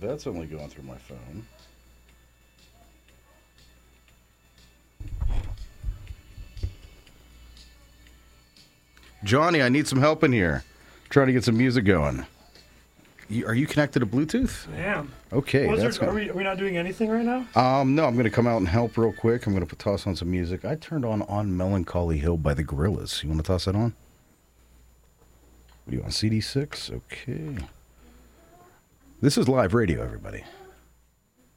That's only going through my phone. Johnny, I need some help in here. Trying to get some music going. Are you connected to Bluetooth? I am. Okay. Are we not doing anything right now? No, I'm going to come out and help real quick. I'm going to toss on some music. I turned on Melancholy Hill by the Gorillaz. You want to toss that on? What are you on, CD6? Okay. This is live radio, everybody.